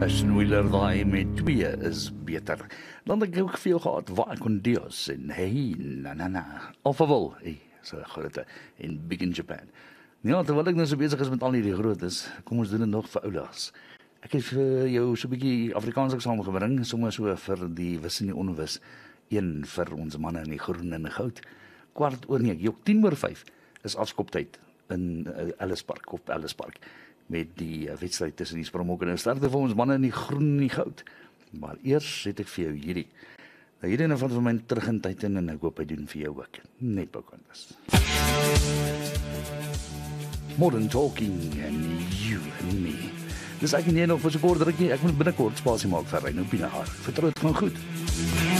'n snoeiler daai met 2 is beter. Dan het ek ook vir jou gehad, waar kon Dios en hey, na. Alphaville, hey, so grote, en Big in Japan. Ja, terwyl ek nou so besig is met al hierdie grootes, kom ons doen dit nog vir oudags. Ek het vir jou so 'n bietjie Afrikaans ook saamgebring, sommer so vir die wis en die onwis, een vir ons manne in die groen en die goud. 10:15 is afskoptyd in Ellis Park, op Ellis Park, met die wedstryd tussen die Springbokke en starte vir ons manne in die groen en die goud. Maar eers het ek vir jou hierdie. Nou hierdie een van my terug in tyd in, en ek hoop hy doen vir jou ook. Net Pocahontas. Modern Talking and You and Me. Dis ek nie nog vir so kort rukkie, ek moet binnekort spasie maak vir Reino Pinaar. Vertrou dit gaan goed.